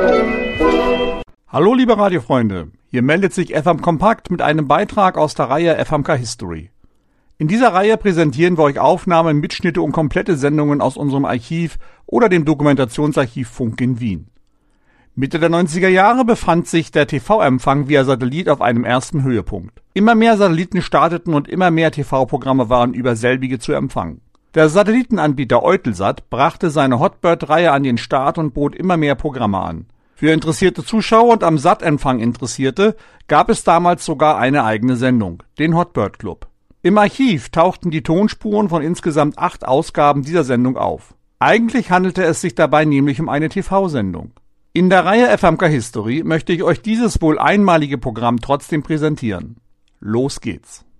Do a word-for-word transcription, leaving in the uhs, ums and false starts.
Hallo liebe Radiofreunde, hier meldet sich F M Kompakt mit einem Beitrag aus der Reihe F M K History. In dieser Reihe präsentieren wir euch Aufnahmen, Mitschnitte und komplette Sendungen aus unserem Archiv oder dem Dokumentationsarchiv Funk in Wien. Mitte der neunziger Jahre befand sich der T V-Empfang via Satellit auf einem ersten Höhepunkt. Immer mehr Satelliten starteten und immer mehr T V-Programme waren über selbige zu empfangen. Der Satellitenanbieter Eutelsat brachte seine Hotbird-Reihe an den Start und bot immer mehr Programme an. Für interessierte Zuschauer und am Sat-Empfang Interessierte gab es damals sogar eine eigene Sendung, den Hotbird Club. Im Archiv tauchten die Tonspuren von insgesamt acht Ausgaben dieser Sendung auf. Eigentlich handelte es sich dabei nämlich um eine T V-Sendung. In der Reihe F M K History möchte ich euch dieses wohl einmalige Programm trotzdem präsentieren. Los geht's!